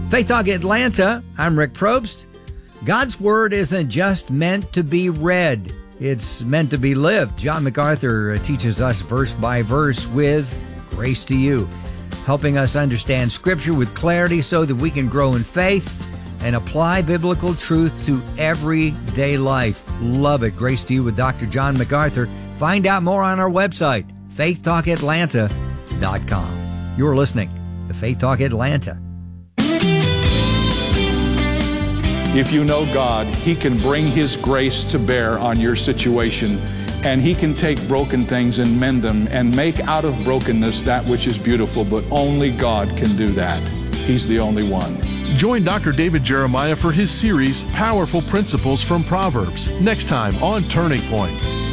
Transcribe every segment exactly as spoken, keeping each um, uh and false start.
Faith Talk Atlanta, I'm Rick Probst. God's Word isn't just meant to be read. It's meant to be lived. John MacArthur teaches us verse by verse with Grace to You, helping us understand Scripture with clarity so that we can grow in faith and apply biblical truth to everyday life. Love it. Grace to You with Doctor John MacArthur. Find out more on our website, faith talk atlanta dot com. You're listening to Faith Talk Atlanta. If you know God, He can bring His grace to bear on your situation, and He can take broken things and mend them and make out of brokenness that which is beautiful, but only God can do that. He's the only one. Join Doctor David Jeremiah for his series, Powerful Principles from Proverbs, next time on Turning Point.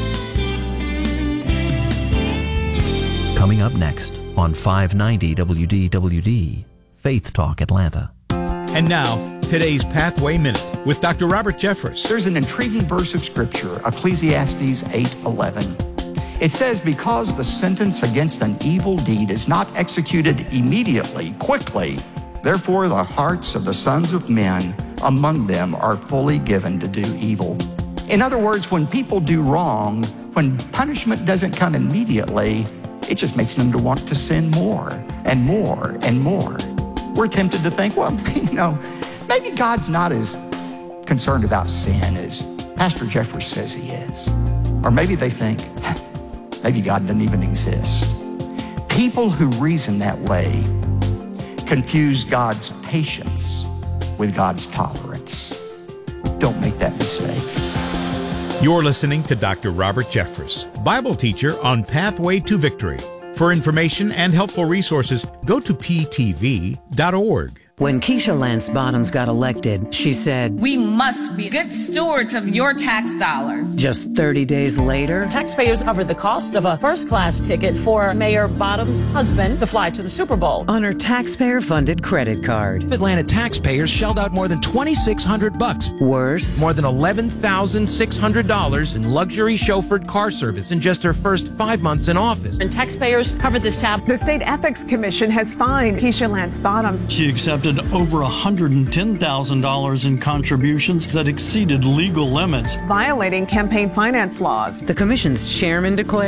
Coming up next on five ninety W D W D, Faith Talk Atlanta. And now, today's Pathway Minute with Doctor Robert Jeffress. There's an intriguing verse of Scripture, Ecclesiastes eight eleven. It says, because the sentence against an evil deed is not executed immediately, quickly, therefore the hearts of the sons of men among them are fully given to do evil. In other words, when people do wrong, when punishment doesn't come immediately, it just makes them to want to sin more and more and more. We're tempted to think, well, you know, maybe God's not as concerned about sin as Pastor Jeffress says He is. Or maybe they think, maybe God doesn't even exist. People who reason that way confuse God's patience with God's tolerance. Don't make that mistake. You're listening to Doctor Robert Jeffress, Bible teacher on Pathway to Victory. For information and helpful resources, go to p t v dot org. When Keisha Lance Bottoms got elected, she said, we must be good stewards of your tax dollars. Just thirty days later, taxpayers covered the cost of a first-class ticket for Mayor Bottoms' husband to fly to the Super Bowl on her taxpayer-funded credit card. Atlanta taxpayers shelled out more than twenty-six hundred bucks. Worse, more than eleven thousand six hundred dollars in luxury chauffeured car service in just her first five months in office. And taxpayers covered this tab. The State Ethics Commission has fined Keisha Lance Bottoms. She accepted over one hundred ten thousand dollars in contributions that exceeded legal limits, violating campaign finance laws. The commission's chairman declared